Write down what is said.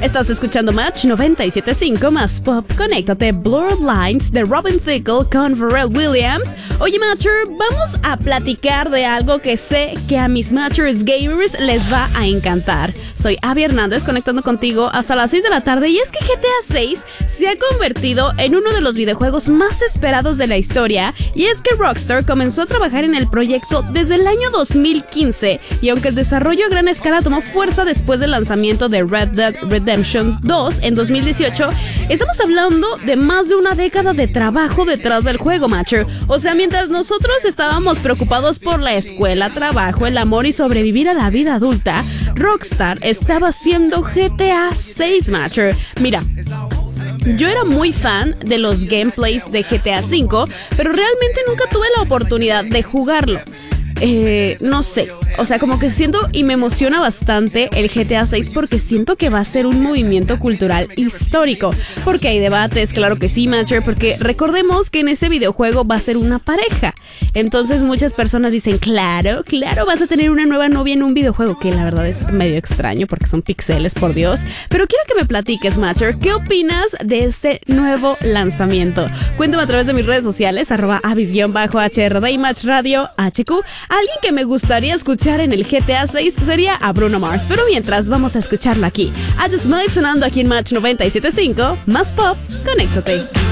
Estás escuchando Match 97.5 más Pop. Conéctate. Blurred Lines de Robin Thicke con Pharrell Williams. Oye, Matcher, vamos a platicar de algo que sé que a mis Matchers gamers les va a encantar. Soy Abby Hernández, conectando contigo hasta las 6 de la tarde. Y es que GTA 6 se ha convertido en uno de los videojuegos más esperados de la historia. Y es que Rockstar comenzó a trabajar en el proyecto desde el año 2015. Y aunque el desarrollo a gran escala tomó fuerza después del lanzamiento de Red Dead Redemption 2 en 2018, estamos hablando de más de una década de trabajo detrás del juego, Matcher. O sea, mientras nosotros estábamos preocupados por la escuela, trabajo, el amor y sobrevivir a la vida adulta, Rockstar estaba haciendo GTA 6, Matcher. Mira, yo era muy fan de los gameplays de GTA V, pero realmente nunca tuve la oportunidad de jugarlo. No sé, o sea, como que siento y me emociona bastante el GTA 6 porque siento que va a ser un movimiento cultural histórico, porque hay debates, claro que sí, Matcher, porque recordemos que en este videojuego va a ser una pareja, entonces muchas personas dicen, claro, vas a tener una nueva novia en un videojuego, que la verdad es medio extraño porque son pixeles, por Dios, pero quiero que me platiques, Matcher, ¿qué opinas de este nuevo lanzamiento? Cuéntame a través de mis redes sociales, @abis_hrd y Match Radio HQ. Alguien que me gustaría escuchar en el GTA 6 sería a Bruno Mars, pero mientras vamos a escucharlo aquí. I Just Might sonando aquí en Match 97.5, más Pop, conéctate.